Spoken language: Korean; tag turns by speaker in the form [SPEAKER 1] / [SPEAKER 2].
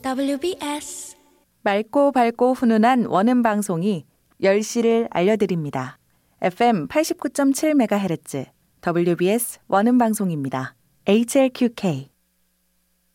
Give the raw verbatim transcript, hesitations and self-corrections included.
[SPEAKER 1] 더블유비에스
[SPEAKER 2] 맑고 밝고 훈훈한 원음 방송이 열 시를 알려드립니다. 에프엠 팔십구 점 칠 메가헤르츠 더블유비에스 원음 방송입니다. 에이치엘큐케이